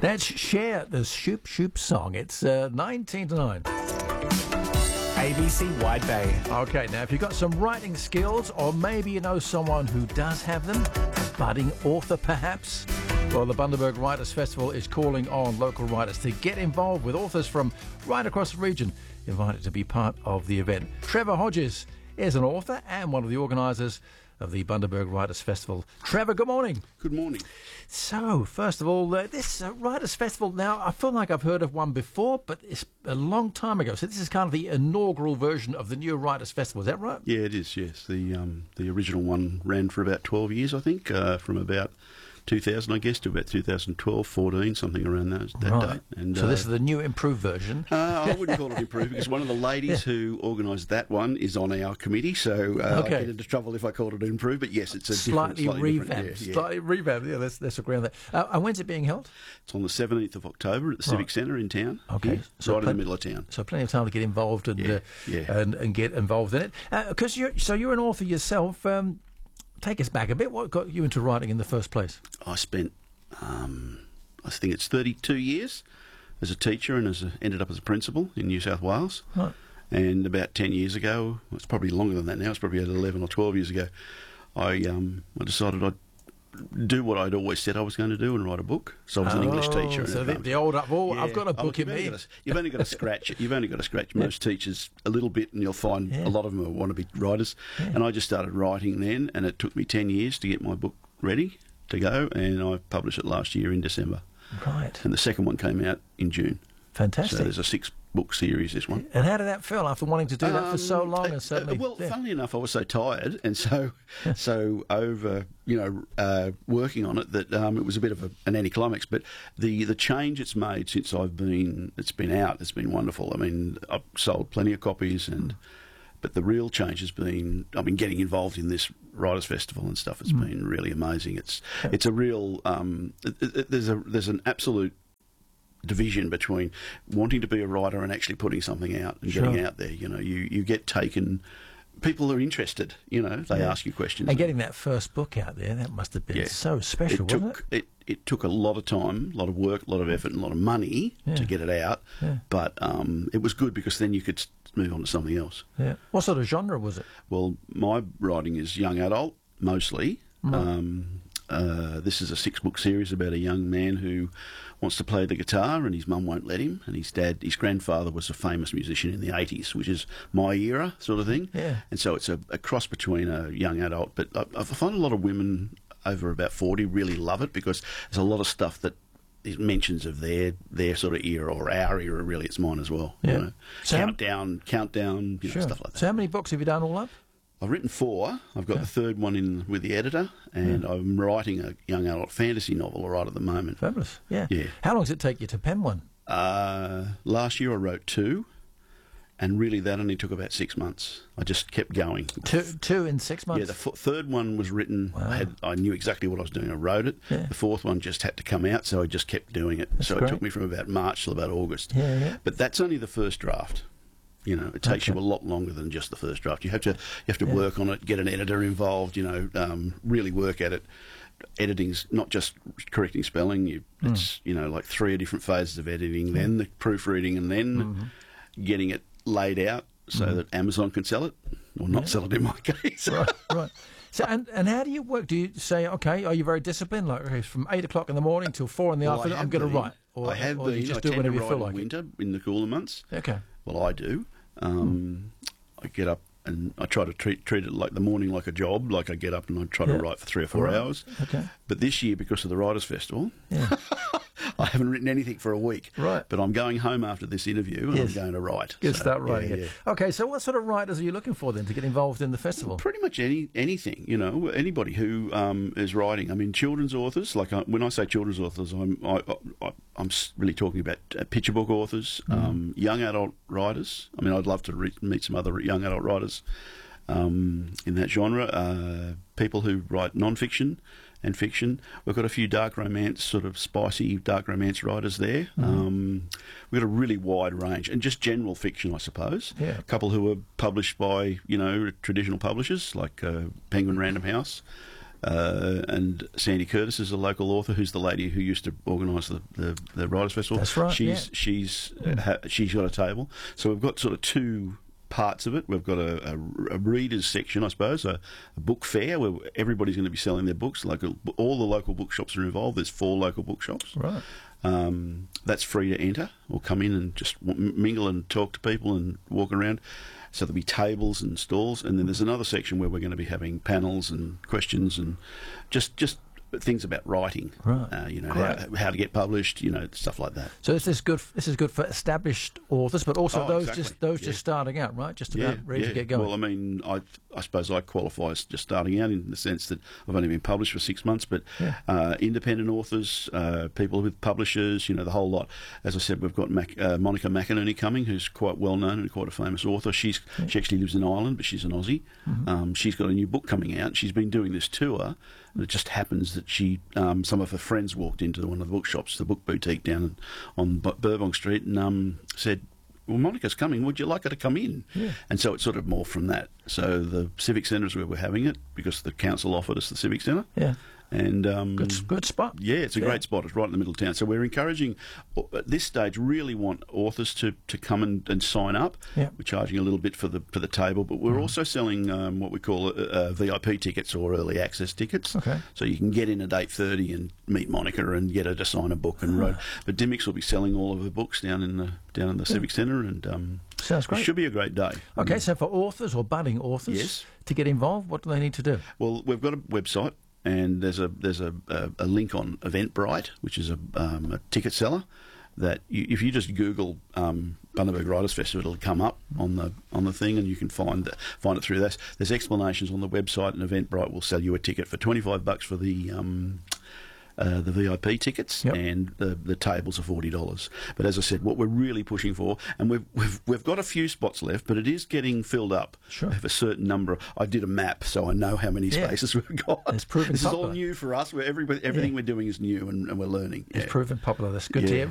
That's Cher, the Shoop Shoop song. It's 19 to 9. ABC Wide Bay. Okay, now if you've got some writing skills, or maybe you know someone who does have them, a budding author perhaps, well, the Bundaberg Writers Festival is calling on local writers to get involved with authors from right across the region, invited to be part of the event. Trevor Hodges is an author and one of the organisers of the Bundaberg Writers Festival. Trevor, good morning. Good morning. So, first of all, this Writers Festival, now, I feel like I've heard of one before, but it's a long time ago. So this is kind of the inaugural version of the new Writers Festival. Is that right? Yeah, it is, yes. The original one ran for about 12 years, I think, from about 2000, I guess, to about 2012, 14, something around that Right. date. And, So this is the new improved version. I wouldn't call it improved, because one of the ladies who organised that one is on our committee, so I'd get into trouble if I called it improved, but yes, it's a slightly revamped. Yeah. Slightly revamped, yeah, let's agree on that. And when's it being held? It's on the 17th of October at the Civic Centre in town. Okay. Here, right in the middle of town. So plenty of time to get involved and and get involved in it. Because you're an author yourself. Take us back a bit. What got you into writing in the first place? I spent, I think it's 32 years as a teacher and ended up as a principal in New South Wales. Right. And about 10 years ago, well, it's probably longer than that now, it's probably about 11 or 12 years ago, I decided I'd do what I'd always said I was going to do and write a book. So I was an English teacher. So the old I've got a book in me. You've only got to scratch. You've only got to scratch most teachers a little bit, and you'll find a lot of them want to be writers. Yeah. And I just started writing then, and it took me 10 years to get my book ready to go, and I published it last year in December. Right. And the second one came out in June. Fantastic. So there's a 6-book series, this one. And how did that feel after wanting to do that for so long? And suddenly, funnily enough, I was so tired and so over, working on it that it was a bit of an anticlimax. But the change it's made since it's been out, it's been wonderful. I mean, I've sold plenty of copies, but the real change has been, getting involved in this Writers' Festival and stuff. It's been really amazing. It's a real there's an absolute division between wanting to be a writer and actually putting something out and getting out there. You get taken. People are interested. They ask you questions. And getting that first book out there, that must have been so special, wasn't it? It took a lot of time, a lot of work, a lot of effort, and a lot of money to get it out. Yeah. But it was good because then you could move on to something else. Yeah. What sort of genre was it? Well, my writing is young adult mostly. This is a 6-book series about a young man who wants to play the guitar and his mum won't let him, and his grandfather was a famous musician in the 80s, which is my era sort of thing. Yeah. And so it's a cross between a young adult, but I find a lot of women over about 40 really love it because there's a lot of stuff that it mentions of their sort of era, or our era, really. It's mine as well. Yeah. So countdown, stuff like that. So how many books have you done all up? I've written 4. I've got the third one in with the editor, and I'm writing a young adult fantasy novel right at the moment. Fabulous, yeah. How long does it take you to pen one? Last year I wrote 2, and really that only took about 6 months. I just kept going. Two in 6 months? Yeah, the third one was written. Wow. I knew exactly what I was doing. I wrote it. Yeah. The fourth one just had to come out, so I just kept doing it. That's great. It took me from about March till about August. Yeah. But that's only the first draft. It takes you a lot longer than just the first draft. You have to work on it, get an editor involved. Really work at it. Editing's not just correcting spelling. It's like 3 different phases of editing, then the proofreading, and then getting it laid out so that Amazon can sell it or not sell it in my case. Right. So and how do you work? Do you say, okay, are you very disciplined? Like from 8 o'clock in the morning till 4 in the afternoon, I'm going to write. I have been. You just I do tend whenever to you feel write like in winter, in the cooler months. Okay. Well, I do. I get up and I try to treat it like the morning like a job. Like I get up and I try to write for 3 or 4 hours. Okay. But this year, because of the Writers' Festival, I haven't written anything for a week. Right. But I'm going home after this interview and I'm going to write. Start writing again. Okay, so what sort of writers are you looking for then to get involved in the festival? Pretty much anything, anybody who is writing. I mean, children's authors. Like when I say children's authors, I'm really talking about picture book authors, young adult writers. I mean, I'd love to meet some other young adult writers in that genre. People who write non-fiction and fiction. We've got a few dark romance, sort of spicy dark romance writers there. We've got a really wide range, and just general fiction, I suppose. Yeah. A couple who are published by, traditional publishers like Penguin Random House. And Sandy Curtis is a local author who's the lady who used to organise the Writers' Festival. That's right. She's got a table. So we've got sort of two parts of it. We've got a readers section, I suppose, a book fair where everybody's going to be selling their books. Like all the local bookshops are involved. There's 4 local bookshops. Right. That's free to enter or come in and just mingle and talk to people and walk around. So there'll be tables and stalls, and then there's another section where we're going to be having panels and questions and just things about writing, right? How to get published, stuff like that. So this is good. This is good for established authors, but also those exactly. just starting out, right? Just about ready to get going. Well, I mean, I suppose I qualify as just starting out in the sense that I've only been published for 6 months, but independent authors, people with publishers, the whole lot. As I said, we've got Monica McInerney coming, who's quite well known and quite a famous author. She actually lives in Ireland, but she's an Aussie. Mm-hmm. She's got a new book coming out. She's been doing this tour. And it just happens that some of her friends walked into one of the bookshops, the book boutique down on Burbong Street, and said, "Well, Monica's coming. Would you like her to come in?" Yeah. And so it's sort of morphed from that. So the Civic Centre is where we're having it because the council offered us the Civic Centre. Yeah. And good spot. Yeah, it's a great spot. It's right in the middle of town. So we're encouraging, at this stage, really want authors to come and sign up. Yeah. We're charging a little bit for the table, but we're also selling what we call VIP tickets or early access tickets. Okay. So you can get in at 8:30 and meet Monica and get her to sign a book and write. But Dymocks will be selling all of her books down in the Civic Centre, and sounds great. It should be a great day. Okay, so for authors or budding authors to get involved, what do they need to do? Well, we've got a website. And there's a link on Eventbrite, which is a ticket seller. That if you just Google Bundaberg Writers Festival, it'll come up on the thing, and you can find it through this. There's explanations on the website, and Eventbrite will sell you a ticket for $25 for the VIP tickets, and the tables are $40. But as I said, what we're really pushing for, and we've got a few spots left, but it is getting filled up. Sure. We have a certain number. I did a map, so I know how many spaces we've got. It's proven this popular. is all new for us. Everything we're doing is new, and we're learning. It's proven popular. That's good to hear.